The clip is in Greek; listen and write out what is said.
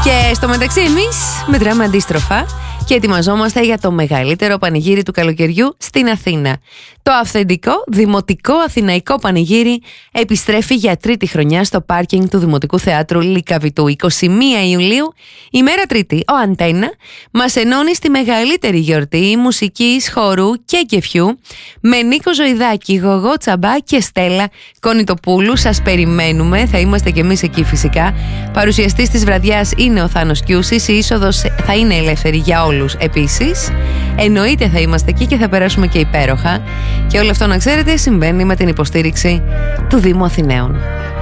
Και στο μεταξύ εμείς μετράμε αντίστροφα και ετοιμαζόμαστε για το μεγαλύτερο πανηγύρι του καλοκαιριού στην Αθήνα. Το αυθεντικό Δημοτικό Αθηναϊκό Πανηγύρι επιστρέφει για τρίτη χρονιά στο πάρκινγκ του Δημοτικού Θεάτρου Λυκαβητού. 21 Ιουλίου, ημέρα Τρίτη, ο Αντένα μας ενώνει στη μεγαλύτερη γιορτή μουσικής, χορού και κεφιού με Νίκο Ζωηδάκη, Γογό Τσαμπά και Στέλλα Κονιτοπούλου. Σας περιμένουμε, θα είμαστε και εμείς εκεί φυσικά. Παρουσιαστής της βραδιάς είναι ο Θάνος Κιούσης, η είσοδος θα είναι ελεύθερη για όλους επίσης. Εννοείται θα είμαστε εκεί και θα περάσουμε και υπέροχα. Και όλο αυτό, να ξέρετε, συμβαίνει με την υποστήριξη του Δήμου Αθηναίων.